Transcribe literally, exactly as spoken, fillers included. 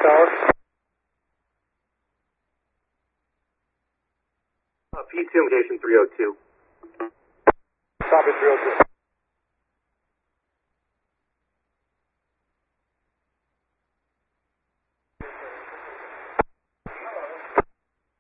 Tower. Uh, P two, invitation three oh two. Copy three oh two.